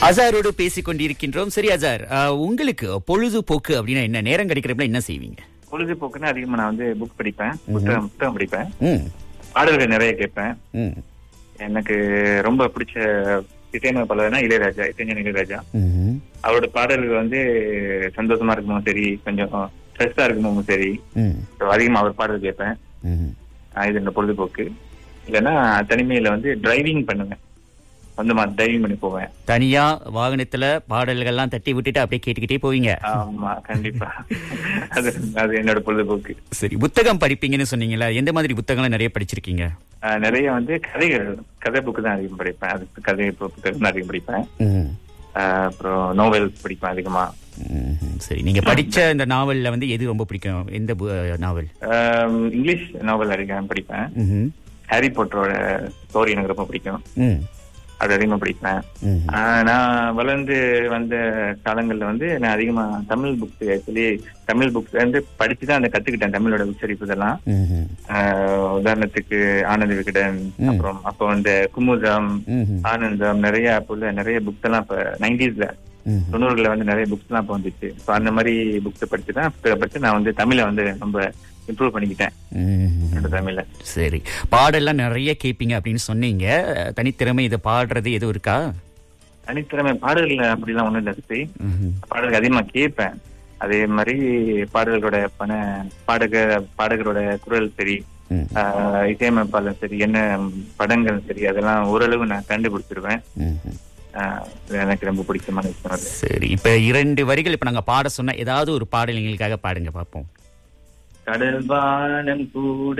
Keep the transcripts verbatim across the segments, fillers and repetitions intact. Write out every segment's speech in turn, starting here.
அசாரோடு பேசிக் கொண்டிருக்கின்றோம். சரி அசார், அஹ், உங்களுக்கு பொழுதுபோக்கு அப்படின்னா என்ன? நேரம் கிடைக்கிறப்ப என்ன செய்வீங்க? பொழுதுபோக்குன்னா அதிகமா நான் வந்து புக் படிப்பேன், புத்தகம் புத்தகம் படிப்பேன், ம், பாடல்கள் நிறைய கேட்பேன். ம், எனக்கு ரொம்ப பிடிச்ச இசையமைப்பாளர்னா இளையராஜா, இசைஞானி இளையராஜா. ம்ஹும், அவரோட பாடல்கள் வந்து சந்தோஷமா இருக்கணும் சரி, கொஞ்சம் ஸ்ட்ரெஸ்ஸா இருக்கணும் சரி, ம், so அதிகமா அவர் பாடல் கேட்பேன். ம்ஹும். ஆஹ் இது இந்த பொழுதுபோக்கு. இல்லைன்னா தனிமையில வந்து டிரைவிங் பண்ணுவேன், சொந்தமா டிரைவிங் பண்ணி போவேன். தனியா வாகனத்துல பாடல்கள்லாம் தட்டி விட்டுட்டு அப்படியே கேட்டுக்கிட்டே போவீங்க. ஆமா, கண்டிப்பா. அது அது என்னோட பொழுதுபோக்கு. சரி, புத்தகம் படிப்பீங்கன்னு சொன்னீங்களா? எந்த மாதிரி புத்தகம்லாம் நிறைய படிச்சிருக்கீங்க? ஆஹ் நிறைய வந்து கதைகள், கதை புக்கு தான் அதிகம் படிப்பேன். அது கதை புத்தகம் தான் அதிகம் படிப்பேன். ம், ஆஹ் அப்புறம் நோவல்ஸ் படிப்பேன் அதிகமா. ம்ஹும். சரி, நீங்க படிச்ச இந்த நாவல்ல வந்து எது ரொம்ப பிடிக்கும்? எந்த பு- நாவல்? ஆஹ் இங்கிலீஷ் நாவல் அதிகம் படிப்பேன். ம்ஹும், ஹாரி பாட்டரோட ஸ்டோரி எனக்கு ரொம்ப பிடிக்கும், ம், அது அதிகமா படிப்பேன். ம்ஹும். ஆஹ் நான் வளர்ந்து வந்த காலங்கள்ல வந்து நான் அதிகமா Tamil books actually Tamil books வந்து படிச்சுதான் அந்த கத்துக்கிட்டேன், தமிழோட உச்சரிப்பு இதெல்லாம். ம்ஹும். ஆஹ் உதாரணத்துக்கு ஆனந்த விகடன், ம். அப்புறம் அப்ப வந்து குமுதம், ம்ஹும். ஆனந்தம், நிறைய அப்ப உள்ள நிறைய புக்ஸ் எல்லாம் இப்ப நைன்டிஸ்ல ம்ஹும். தொண்ணூறுல வந்து நிறைய புக்ஸ் எல்லாம் இப்ப வந்துச்சு. So அந்த மாதிரி புக்ஸ் படிச்சுதான் புத்தகம் படிச்சு நான் வந்து தமிழை வந்து ரொம்ப இம்ப்ரூவ் பண்ணிக்கிட்டேன், ம்ஹும். என்னோட தமிழ. சரி, பாடெல்லாம் நிறைய கேட்பீங்க அப்படின்னு சொன்னீங்க. தனித்திறமை இதை பாடுறது எதுவும் இருக்கா? தனித்திறமை பாடல்கள் அப்படிலாம் ஒண்ணும் இல்லை சரி. ம்ஹும். பாடல்கள் அதிகமா கேட்பேன். அதே மாதிரி பாடல்களோட பண பாடக பாடகரோட குரல் சரி, ம். ஆஹ் இசையமைப்பாளர் சரி, என்ன படங்கள் சரி, அதெல்லாம் ஓரளவு நான் கண்டுபிடிச்சிருவேன். ம்ஹும். ஆஹ் இது எனக்கு ரொம்ப பிடிச்சமான விஷயம் அது. சரி, இப்ப இரண்டு வரிகள் இப்ப நாங்க பாட சொன்ன ஏதாவது ஒரு பாடல் எங்களுக்காக பாடுங்க பாப்போம். கடல் வானம் கூட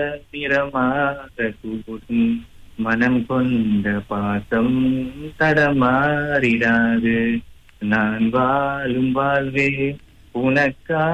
நிறமாக கூடும், மனம் கொண்ட பாசம் தடமாறிடாது, நான் வாழும் வாழ்வே உனக்கா